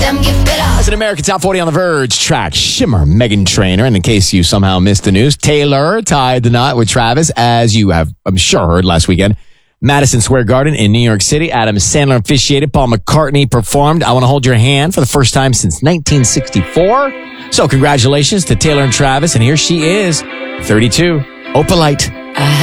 As an American Top 40 on the Verge track, Shimmer, Meghan Trainor. And in case you somehow missed the news, Taylor tied the knot with Travis, as you have, I'm sure, heard last weekend. Madison Square Garden in New York City. Adam Sandler officiated. Paul McCartney performed I Want to Hold Your Hand for the first time since 1964. So congratulations to Taylor and Travis. And here she is, 32, Opalite.